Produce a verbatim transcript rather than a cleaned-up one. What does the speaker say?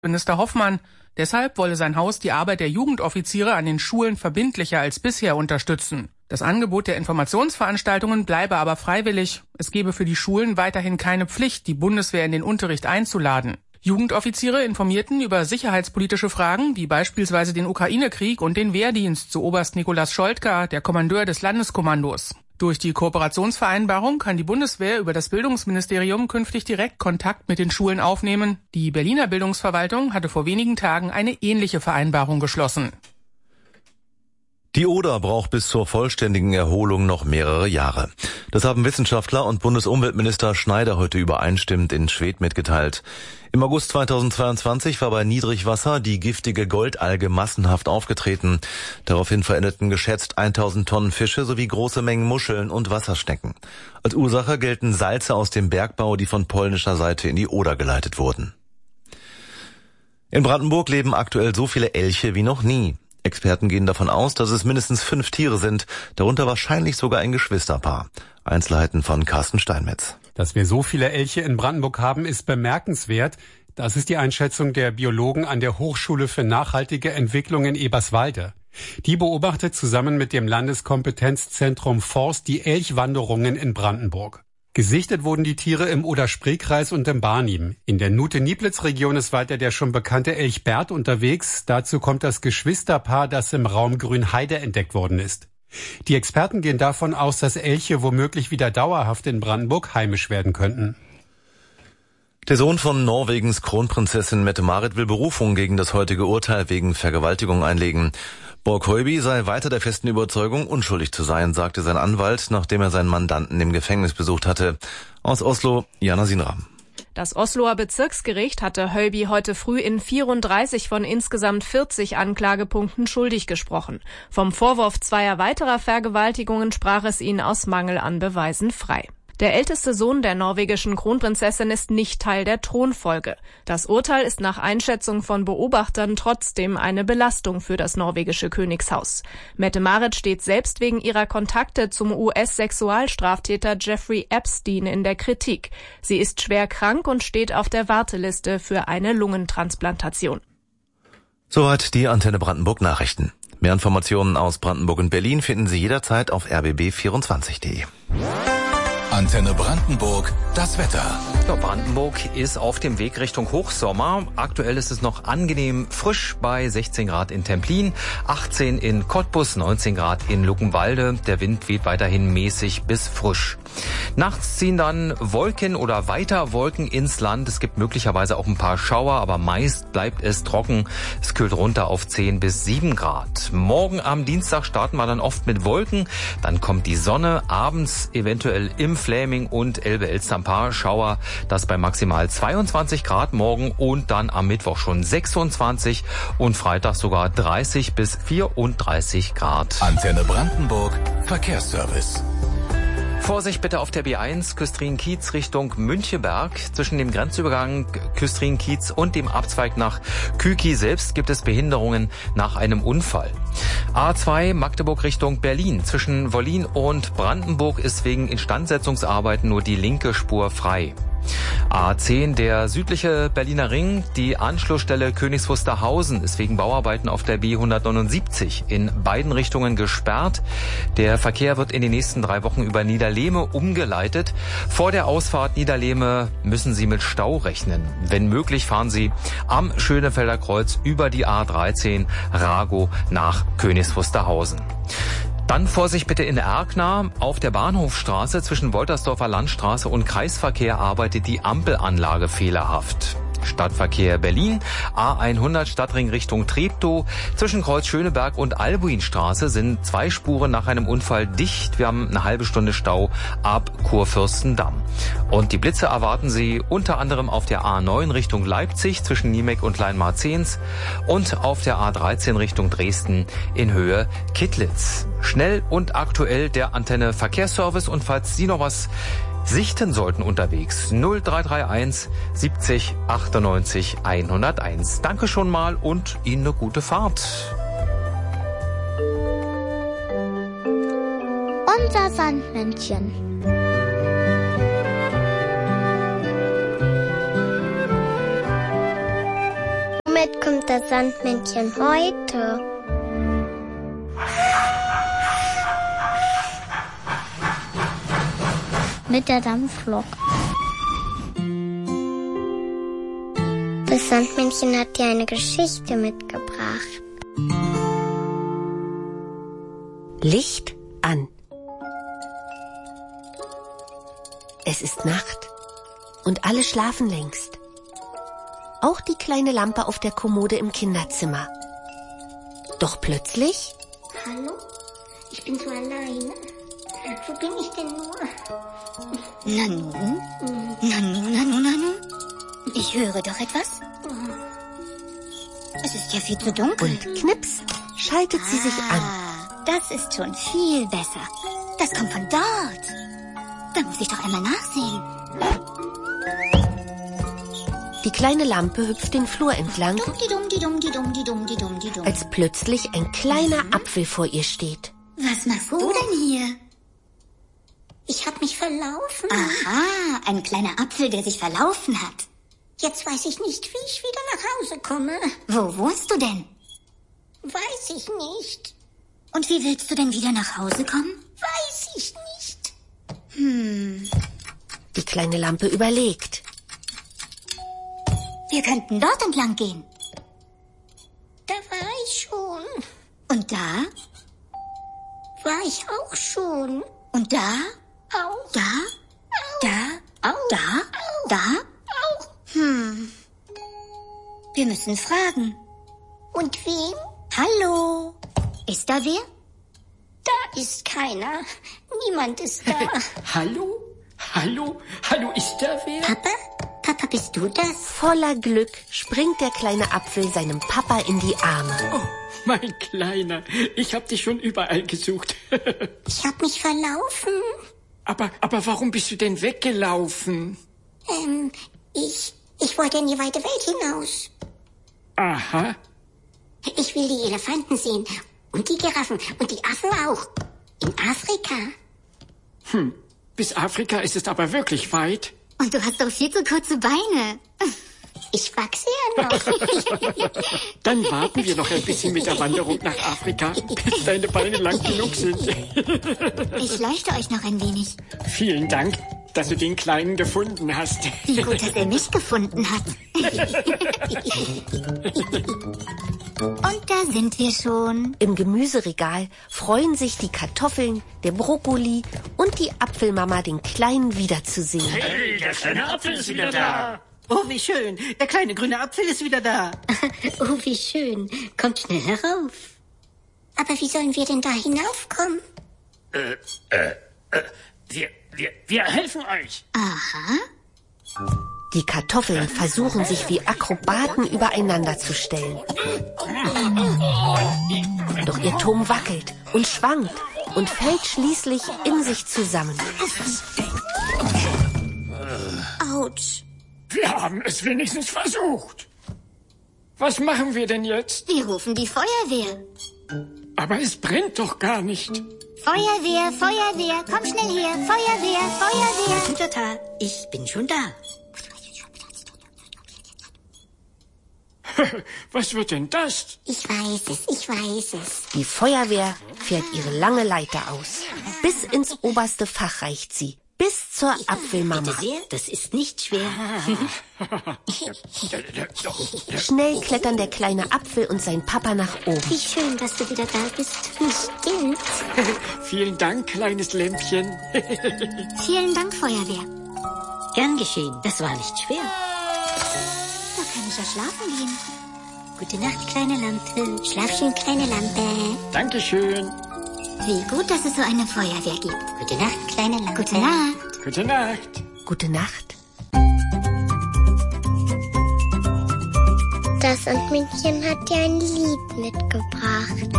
Minister Hoffmann. Deshalb wolle sein Haus die Arbeit der Jugendoffiziere an den Schulen verbindlicher als bisher unterstützen. Das Angebot der Informationsveranstaltungen bleibe aber freiwillig. Es gebe für die Schulen weiterhin keine Pflicht, die Bundeswehr in den Unterricht einzuladen. Jugendoffiziere informierten über sicherheitspolitische Fragen, wie beispielsweise den Ukraine-Krieg und den Wehrdienst, so Oberst Nikolaus Scholtka, der Kommandeur des Landeskommandos. Durch die Kooperationsvereinbarung kann die Bundeswehr über das Bildungsministerium künftig direkt Kontakt mit den Schulen aufnehmen. Die Berliner Bildungsverwaltung hatte vor wenigen Tagen eine ähnliche Vereinbarung geschlossen. Die Oder braucht bis zur vollständigen Erholung noch mehrere Jahre. Das haben Wissenschaftler und Bundesumweltminister Schneider heute übereinstimmend in Schwedt mitgeteilt. Im August zweitausendzweiundzwanzig war bei Niedrigwasser die giftige Goldalge massenhaft aufgetreten. Daraufhin verendeten geschätzt tausend Tonnen Fische sowie große Mengen Muscheln und Wasserschnecken. Als Ursache gelten Salze aus dem Bergbau, die von polnischer Seite in die Oder geleitet wurden. In Brandenburg leben aktuell so viele Elche wie noch nie. Experten gehen davon aus, dass es mindestens fünf Tiere sind, darunter wahrscheinlich sogar ein Geschwisterpaar. Einzelheiten von Carsten Steinmetz. Dass wir so viele Elche in Brandenburg haben, ist bemerkenswert. Das ist die Einschätzung der Biologen an der Hochschule für nachhaltige Entwicklung in Eberswalde. Die beobachtet zusammen mit dem Landeskompetenzzentrum Forst die Elchwanderungen in Brandenburg. Gesichtet wurden die Tiere im Oder-Spree-Kreis und im Barnim. In der Nute-Nieplitz-Region ist weiter der schon bekannte Elch Bert unterwegs. Dazu kommt das Geschwisterpaar, das im Raum Grünheide entdeckt worden ist. Die Experten gehen davon aus, dass Elche womöglich wieder dauerhaft in Brandenburg heimisch werden könnten. Der Sohn von Norwegens Kronprinzessin Mette-Marit will Berufung gegen das heutige Urteil wegen Vergewaltigung einlegen. Borg Høiby sei weiter der festen Überzeugung, unschuldig zu sein, sagte sein Anwalt, nachdem er seinen Mandanten im Gefängnis besucht hatte. Aus Oslo, Jana Sinram. Das Osloer Bezirksgericht hatte Høiby heute früh in vierunddreißig von insgesamt vierzig Anklagepunkten schuldig gesprochen. Vom Vorwurf zweier weiterer Vergewaltigungen sprach es ihn aus Mangel an Beweisen frei. Der älteste Sohn der norwegischen Kronprinzessin ist nicht Teil der Thronfolge. Das Urteil ist nach Einschätzung von Beobachtern trotzdem eine Belastung für das norwegische Königshaus. Mette-Marit steht selbst wegen ihrer Kontakte zum U S-Sexualstraftäter Jeffrey Epstein in der Kritik. Sie ist schwer krank und steht auf der Warteliste für eine Lungentransplantation. Soweit die Antenne Brandenburg Nachrichten. Mehr Informationen aus Brandenburg und Berlin finden Sie jederzeit auf r b b vierundzwanzig punkt de. Antenne Brandenburg, das Wetter. Ja, Brandenburg ist auf dem Weg Richtung Hochsommer. Aktuell ist es noch angenehm frisch bei sechzehn Grad in Templin, achtzehn in Cottbus, neunzehn Grad in Luckenwalde. Der Wind weht weiterhin mäßig bis frisch. Nachts ziehen dann Wolken oder weiter Wolken ins Land. Es gibt möglicherweise auch ein paar Schauer, aber meist bleibt es trocken. Es kühlt runter auf zehn bis sieben Grad. Morgen am Dienstag starten wir dann oft mit Wolken. Dann kommt die Sonne, abends eventuell im Fläming und Elbe-Elster ein paar Schauer. Das bei maximal zweiundzwanzig Grad morgen und dann am Mittwoch schon sechsundzwanzig und Freitag sogar dreißig bis vierunddreißig Grad. Antenne Brandenburg, Verkehrsservice. Vorsicht bitte auf der B eins, Küstrin-Kiez Richtung Müncheberg. Zwischen dem Grenzübergang Küstrin-Kiez und dem Abzweig nach Küki selbst gibt es Behinderungen nach einem Unfall. A zwei Magdeburg Richtung Berlin. Zwischen Wollin und Brandenburg ist wegen Instandsetzungsarbeiten nur die linke Spur frei. A zehn, der südliche Berliner Ring, die Anschlussstelle Königs Wusterhausen ist wegen Bauarbeiten auf der B hundertneunundsiebzig in beiden Richtungen gesperrt. Der Verkehr wird in den nächsten drei Wochen über Niederlehme umgeleitet. Vor der Ausfahrt Niederlehme müssen Sie mit Stau rechnen. Wenn möglich fahren Sie am Schönefelder Kreuz über die A dreizehn Rago nach Königs Wusterhausen. Dann Vorsicht bitte in Erkner. Auf der Bahnhofstraße zwischen Woltersdorfer Landstraße und Kreisverkehr arbeitet die Ampelanlage fehlerhaft. Stadtverkehr Berlin, A hundert Stadtring Richtung Treptow. Zwischen Kreuz Schöneberg und Albuinstraße sind zwei Spuren nach einem Unfall dicht. Wir haben eine halbe Stunde Stau ab Kurfürstendamm. Und die Blitze erwarten Sie unter anderem auf der A neun Richtung Leipzig zwischen Niemek und Kleinmarzens und auf der A dreizehn Richtung Dresden in Höhe Kittlitz. Schnell und aktuell der Antenne Verkehrsservice, und falls Sie noch was sichten sollten unterwegs, null drei drei eins siebzig achtundneunzig hunderteins. Danke schon mal und Ihnen eine gute Fahrt. Unser Sandmännchen. Womit kommt das Sandmännchen heute? Mit der Dampflok. Das Sandmännchen hat dir eine Geschichte mitgebracht. Licht an. Es ist Nacht und alle schlafen längst. Auch die kleine Lampe auf der Kommode im Kinderzimmer. Doch plötzlich... Hallo? Ich bin so alleine. Wo bin ich denn nur? Nanu? Nanu, Nanu, Nanu? Ich höre doch etwas. Es ist ja viel zu dunkel. Und knips schaltet sie sich an. Das ist schon viel besser. Das kommt von dort. Da muss ich doch einmal nachsehen. Die kleine Lampe hüpft den Flur entlang, Dumm-di-dumm-di-dumm-di-dumm-di-dumm-di-dumm-di-dumm. als plötzlich ein kleiner Apfel vor ihr steht. Was machst du denn hier? Ich hab mich verlaufen. Aha, ein kleiner Apfel, der sich verlaufen hat. Jetzt weiß ich nicht, wie ich wieder nach Hause komme. Wo wohnst du denn? Weiß ich nicht. Und wie willst du denn wieder nach Hause kommen? Weiß ich nicht. Hm, Die kleine Lampe überlegt. wir könnten dort entlang gehen. Da war ich schon. Und da? War ich auch schon. Und da? Auch. Da? Da? Auch. Da? Da? Auch. Hm. Wir müssen fragen. Und wem? Hallo? Ist da wer? Da ist keiner. Niemand ist da. Hallo? Hallo? Hallo, ist da wer? Papa? Papa, bist du das? Voller Glück springt der kleine Apfel seinem Papa in die Arme. Oh, mein Kleiner, ich hab dich schon überall gesucht. Ich hab mich verlaufen. aber, aber warum bist du denn weggelaufen? Ähm, ich, ich wollte in die weite Welt hinaus. Aha. Ich will die Elefanten sehen. Und die Giraffen. Und die Affen auch. In Afrika. Hm, bis Afrika ist es aber wirklich weit. Und du hast doch viel zu kurze Beine. Ich wachse ja noch. Dann warten wir noch ein bisschen mit der Wanderung nach Afrika, bis deine Beine lang genug sind. Ich leuchte euch noch ein wenig. Vielen Dank, dass du den Kleinen gefunden hast. Wie gut, dass er mich gefunden hat. Und da sind wir schon. Im Gemüseregal freuen sich die Kartoffeln, der Brokkoli und die Apfelmama, den Kleinen wiederzusehen. Hey, der kleine Apfel ist wieder da. Oh, wie schön. Der kleine grüne Apfel ist wieder da. Oh, wie schön. Kommt schnell herauf. Aber wie sollen wir denn da hinaufkommen? Äh, äh, äh, wir, wir, wir helfen euch. Aha. Die Kartoffeln versuchen sich wie Akrobaten übereinander zu stellen. Doch ihr Turm wackelt und schwankt und fällt schließlich in sich zusammen. Autsch. Wir haben es wenigstens versucht. Was machen wir denn jetzt? Wir rufen die Feuerwehr. Aber es brennt doch gar nicht. Feuerwehr, Feuerwehr, komm schnell her. Feuerwehr, Feuerwehr. Tutata, ich bin schon da. Was wird denn das? Ich weiß es, ich weiß es. Die Feuerwehr fährt ihre lange Leiter aus. Bis ins oberste Fach reicht sie. Bis zur Apfelmama. Bitte sehr, das ist nicht schwer. Schnell klettern der kleine Apfel und sein Papa nach oben. Wie schön, dass du wieder da bist. Stimmt. Vielen Dank, kleines Lämpchen. Vielen Dank, Feuerwehr. Gern geschehen, das war nicht schwer. Da kann ich ja schlafen gehen. Gute Nacht, kleine Lampe. Schlaf schön, kleine Lampe. Dankeschön. Wie gut, dass es so eine Feuerwehr gibt. Gute Nacht, kleine Lampe. Gute Nacht. Gute Nacht. Gute Nacht. Das Sandmännchen hat dir ein Lied mitgebracht.